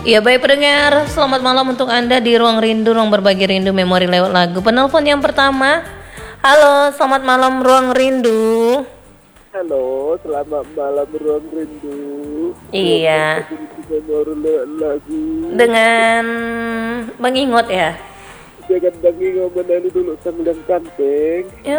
Ya baik pendengar, selamat malam untuk Anda di Ruang Rindu, ruang berbagi rindu memori lewat lagu. Penelpon yang pertama. Halo, selamat malam Ruang Rindu. Halo, selamat malam Ruang Rindu. Iya. Memori lewat lagu. Dengan Bang Ingot ya. Jangan Bang Ingot menani dulu sambil kanteng. Ya.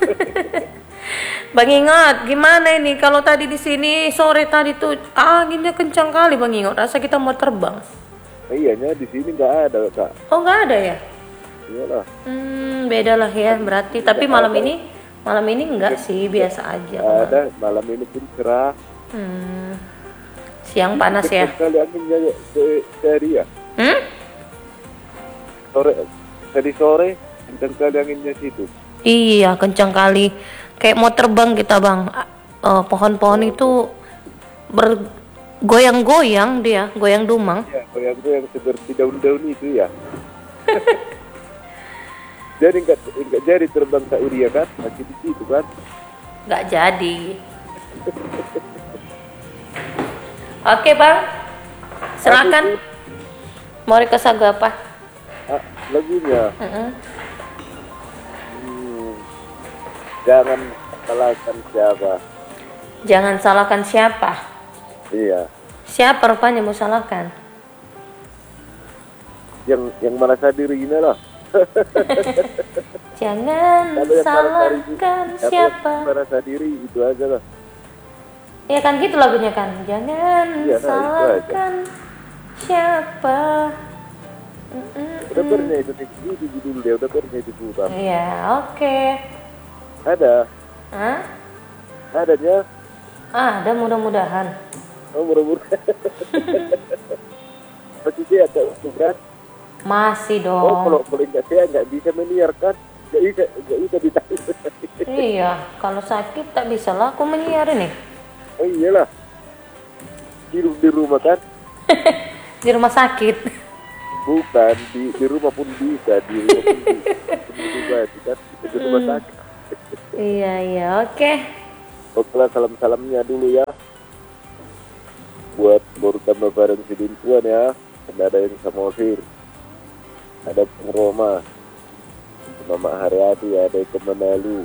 Bang Ingot, gimana ini? Kalau tadi di sini sore tadi tuh anginnya kencang kali Bang Ingot. Rasa kita mau terbang. Iyanya di sini nggak ada Kak. Oh nggak ada ya? Iyalah. Beda lah ya berarti. Tapi malam ini enggak sih, biasa aja. Ada malam ini pun cerah. Siang panas ya. Kali anginnya dari ya. Tadi sore kencang kali anginnya situ. Iya kencang kali. Kayak mau terbang kita Bang. Pohon-pohon itu bergoyang-goyang dia, goyang dumang. Ya, goyang-goyang seperti daun-daun itu ya. Jadi enggak jadi terbang Kak Udia kan? Masih di situ kan? Nggak jadi. Oke Bang, silakan. Mau request lagu apa? Lagunya. Jangan salahkan siapa. Jangan salahkan siapa. Iya. Siapa rupanya mau salahkan? Yang merasa dirinya lah. Jangan salahkan siapa. Yang merasa diri itu aja lah. Ya kan gitu lagunya kan. Jangan salahkan siapa. Udah pernah itu judul dia udah pernah itu putar. Iya, oke. Ada. Hah? Adanya. Ada mudah-mudahan. Oh mudah-mudahan. Pasti dia ada kan? Masih dong. Oh kalau enggak saya nggak bisa menyiarkan. Nggak bisa ditahu. Iya, kalau sakit tak bisa lah aku menyiar ini. Oh iyalah. Di rumah kan? Di rumah sakit. Bukan di rumah pun bisa, di rumah pun bisa. Di rumah sakit. Iya, oke. Oke lah, salam-salamnya dulu ya. Buat baru tambah bareng si Dintuan ya. Ada yang Samosir. Ada Bung Roma. Mama Haryati, ada yang Kemenalu.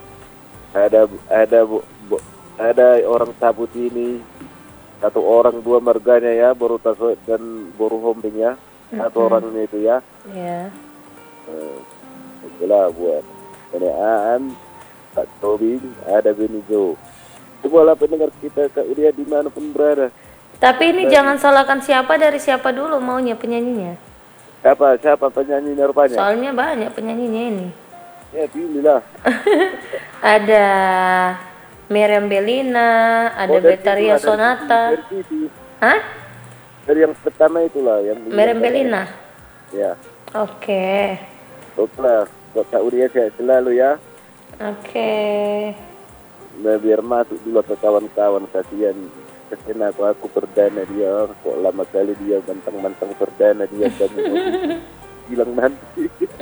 Ada orang Sabut ini. Satu orang dua marganya ya, baru Taso dan baru Hombing ya. Satu orang ini itu ya. Iya. Oke lah buat Aan, Pak Tobing, ada Benizo. Coba lah pendengar kita Kak Udia dimanapun berada. Tapi ini jangan salahkan siapa dari siapa dulu maunya penyanyinya. Siapa penyanyi rupanya? Soalnya banyak penyanyinya ini. Ya pilihlah. Ada Meriam Bellina, ada Betaria Sonata. Hah? Dari yang pertama itulah yang Meriam Bellina. Ya. Oke. Oke lah, buat Kak Udia sehat selalu ya. Oke. Nah, biar masuk dulu ke kawan-kawan kasihan. Kasihan aku perdana dia, kok lama kali dia bantang-bantang perdana dia kamu bilang nanti.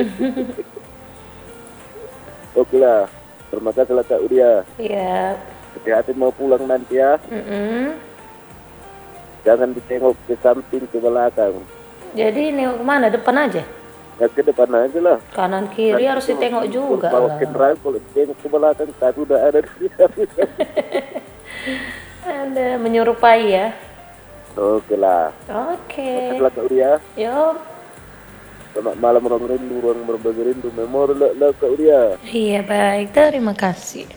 Oke lah, terima kasih lah Kak Udia. Iya. Hati-hati mau pulang nanti ya. Jangan ditengok ke samping ke belakang. Jadi nengok kemana? Depan aja? Ya ke depan aja lah. Kanan kiri harus ditengok juga kalau lah. kalau ditengok ke belakang tadi udah ada di samping. Ada menyerupai ya. Oke lah. Oke. Setelah Kak Udia. Yup. Selamat malam Ruang Rindu, ruang berbagi rindu memori lah Kak Udia. Iya baik, terima kasih.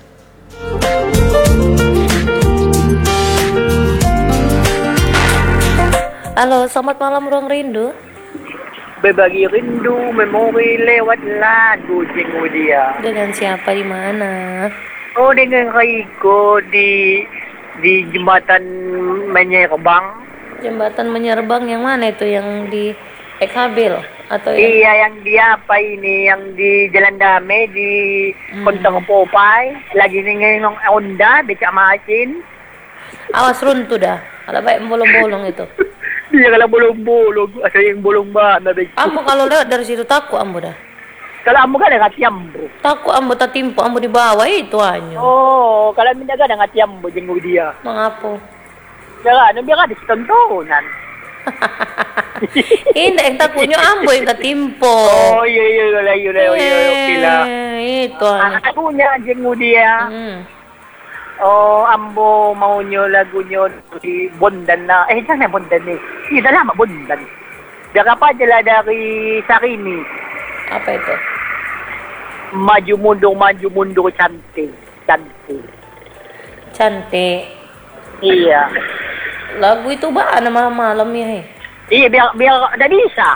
Halo, selamat malam Ruang Rindu. Berbagi rindu memori lewat lagu Jeng Udia. Dengan siapa di mana? Oh dengan Raiko di jembatan Menyerbang. Jembatan Menyerbang yang mana itu? Yang di Ekabil atau yang... Iya yang di apa ini? Yang di Jalan Damai di Kontong Popeye. Lagi nengok Honda becak masin. Awas runtuh dah. Ada baik bolong-bolong itu. Dia kalau bolong-bolong, asal yang bolong banget. Ambo kalau lewat dari situ takut ambo dah. Kalau ambo kan ada ngatiambo. Takut ambo tak timpo ambo di bawah itu hanya. Oh, kalau minta ada ngatiambo jenguk dia. Mengapa? Jangan, biar ada tontonan. Indah yang takutnya ambo yang ketimpo. Oh iya oke lah. Itu. Akunya jengu dia. Oh, ambo maunya lagunya di Bondan na. Jangan Bondan nih. Dah lama Bondan. Dari apa aja lah dari Sarini. Apa itu? Maju mundur cantik. Iya. Lagu itu malam-malam ya. Iya biar dah bisa.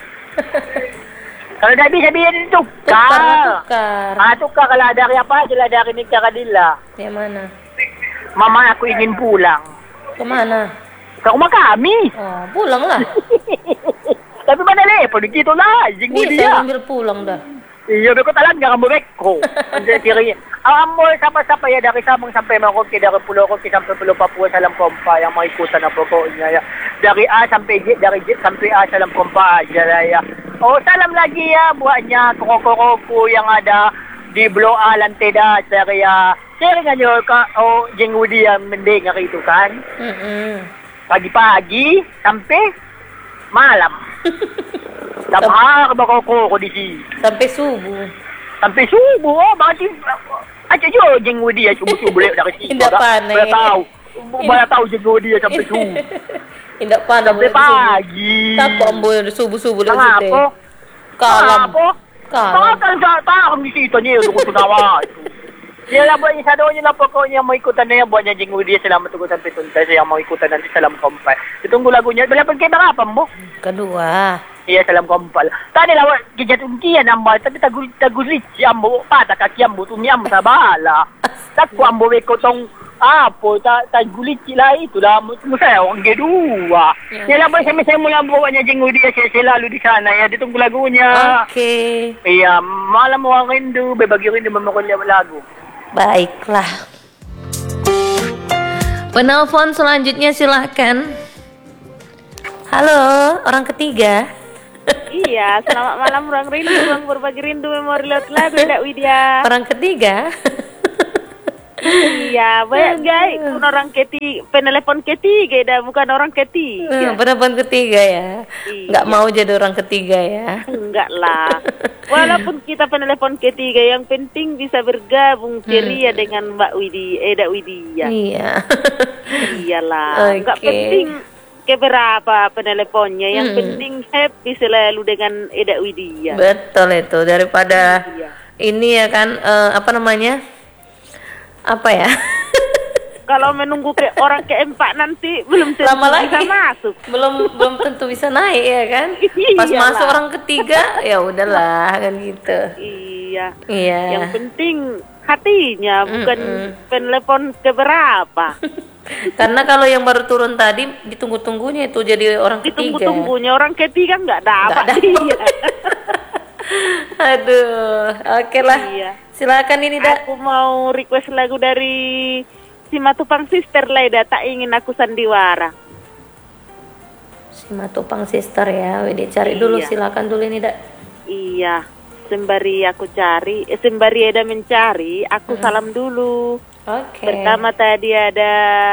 Kalau dah bisa biar Tukar. Tukar kalau dari apa aja lah dari Nika Radilla. Yang mana? Mama aku ingin pulang. Kemana? Ke rumah kami. Oh, pulang lah. Tapi mana lepo gitu lah. Bisa dia. ambil pulang dah. Iya, beko talan gak kamu beko. Jadi ambo siapa ya dari Sabang sampai Merauke, dari Pulau Roke sampai Pulau Papua Salam Kompa yang mau ikutan apa pokoknya ya. Dari A sampai J, dari J sampai A Salam Kompa aja lah ya. Oh, salam lagi ya buatnya kroko-kroko yang ada di Blok A lantai dasar ya. Sharingan nyo Jengudi yang mendengar itu kan. Pagi-pagi sampai malam. Sampai bakal di sini. Sampai subuh. Oh, berarti aja jo jenggo dia subuh-subuh lewat dari sini. Tidak panen. Boleh tahu jenggo dia sampai subuh. Tidak panen. Sampai pagi. Tak ambo subuh-subuh lewat situ. Kenapa? Kalam. Tahu di situ ni untuk tunawa. Dia lah buatnya sadonya lah pokoknya mau ikutan dia buatnya jenggo dia selama tunggu sampai tuntas yang mau ikutan nanti salam kompai. Ditunggu lagunya. Bila pergi berapa Mbo? Kedua. Iya salam kompal. Tadi lah kijat untian ambo tapi tagulit si ambo pata kaki ambo tu mi ambo sabala. Takku ambo weko tong apa tagulit lah itu lah musaya orang kedua. Ya lah saya mula bawanya jenggo dia saya selalu di sana ya ditunggu lagunya. Oke. Iya malam orang rindu berbagi rindu memokonya lagu. Baiklah. Penelpon selanjutnya silahkan. Halo, orang ketiga. Iya, selamat malam ruang rindu, ruang berbagi rindu memori lewat lagu Dak Widya. Orang ketiga. Iya, banyak guys, orang penelepon ketiga dah, bukan orang ketiga. Penelpon ketiga ya. Enggak mau jadi orang ketiga ya. Enggak lah. Walaupun kita penelepon ketiga, yang penting bisa bergabung ceria dengan Dak Widya. Iya. Iyalah, enggak penting keberapa peneleponnya, yang penting happy selalu dengan Eda Widya. Betul itu, daripada ini ya kan apa namanya? Apa ya? Kalau menunggu ke orang keempat nanti belum tentu lama lagi bisa masuk. Belum tentu bisa naik ya kan? Pas Iyalah. masuk orang ketiga ya udahlah kan gitu. Iya. Iya. Yang penting hatinya bukan penelepon keberapa. Karena kalau yang baru turun tadi ditunggu-tunggunya itu jadi orang ketiga. Ditunggu-tunggunya orang ketiga nggak dapat. Iya. Aduh, oke lah. Iya. Silakan ini dah. Aku mau request lagu dari Simatupang Sister Leda, tak ingin aku sandiwara. Simatupang Sister ya, Widi cari dulu, silakan dulu ini dah. Iya, sembari aku cari, sembari Eda mencari, aku salam dulu. Oke. Pertama tadi ada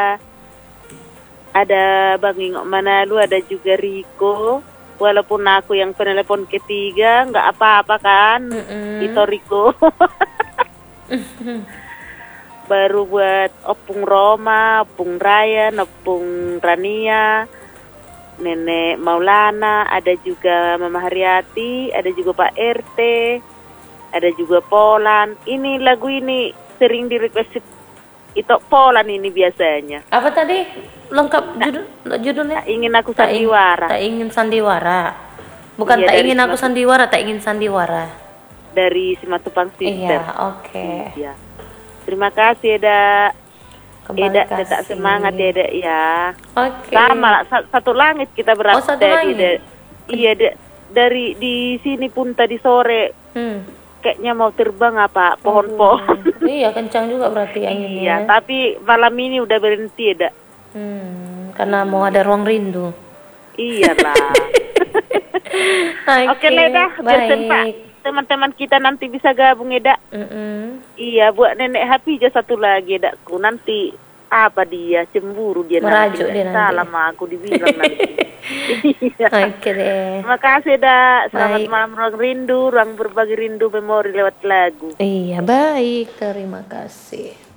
Bang Ingok Manalu, ada juga Riko. Walaupun aku yang penelepon ketiga, nggak apa-apa kan? Itu Riko. Baru buat Opung Roma, Opung Ryan, Opung Rania, Nenek Maulana, ada juga Mama Haryati, ada juga Pak RT, ada juga Polan. Ini lagu ini sering di request itu Polan ini biasanya. Apa tadi? Lengkap judulnya? Tak ingin aku sandiwara. Tak ingin sandiwara. Bukan Iya, tak dari ingin aku sandiwara, tak ingin sandiwara. Dari Simatupang Sister. Iya, oke. Iya. Terima kasih Eda. Kembali Eda kasih. tetap semangat ya Eda ya. Oke. Sama lah, satu langit kita berada. Oh, satu langit. Iya, dari di sini pun tadi sore kayaknya mau terbang apa pohon-pohon. Iya, kencang juga berarti anginnya. Iya, tapi malam ini udah berhenti Eda. Karena mau ada ruang rindu. Iyalah. Oke Leda, biar sempat teman-teman kita nanti bisa gabung Eda. Iya, buat nenek Happy aja satu lagi Edaku. Nanti Apa dia cemburu dia Merajuk nanti. dia nanti. Salah sama aku dibilang nanti. Iya. Oke deh. Makasih dah. Selamat Baik. malam ruang rindu, ruang berbagi rindu memori lewat lagu. Iya, baik. Terima kasih.